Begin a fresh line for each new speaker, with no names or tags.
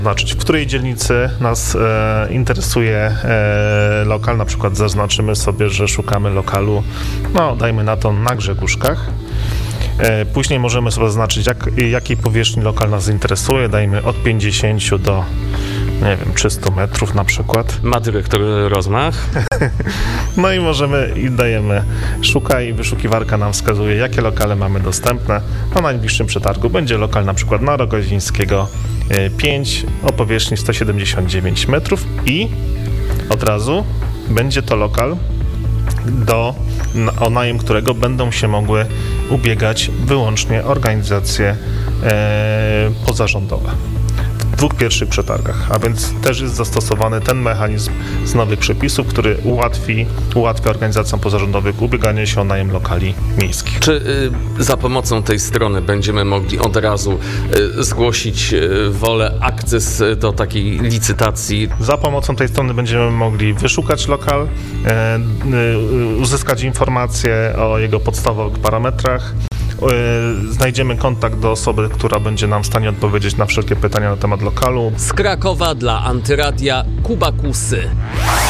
Znaczyć, w której dzielnicy nas interesuje lokal. Na przykład zaznaczymy sobie, że szukamy lokalu, dajmy na to na Grzegórzkach. Później możemy sobie zaznaczyć, jakiej powierzchni lokal nas interesuje. Dajmy od 50 do 300 metrów na przykład.
Ma dyrektor rozmach.
No i dajemy szukaj i wyszukiwarka nam wskazuje, jakie lokale mamy dostępne. Na najbliższym przetargu będzie lokal na przykład na Rogozińskiego 5 o powierzchni 179 metrów i od razu będzie to lokal, o najem którego będą się mogły ubiegać wyłącznie organizacje pozarządowe. W 2 pierwszych przetargach, a więc też jest zastosowany ten mechanizm z nowych przepisów, który ułatwia organizacjom pozarządowym ubieganie się o najem lokali miejskich.
Czy za pomocą tej strony będziemy mogli od razu zgłosić wolę akces do takiej licytacji?
Za pomocą tej strony będziemy mogli wyszukać lokal, uzyskać informacje o jego podstawowych parametrach. Znajdziemy kontakt do osoby, która będzie nam w stanie odpowiedzieć na wszelkie pytania na temat lokalu.
Z Krakowa dla Antyradia Kuba Kusy.